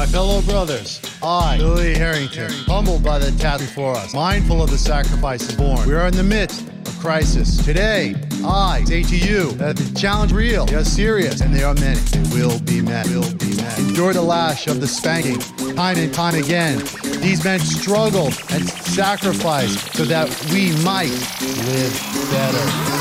fellow brothers, I, Billy Harrington, humbled by the task before us, mindful of the sacrifices born. We are in the midst of crisis. Today, I say to you that the challenge is real, they are serious, and they are many. They will be met. Endure the lash of the spanking, time and time again. These men struggled and sacrificed so that we might live better.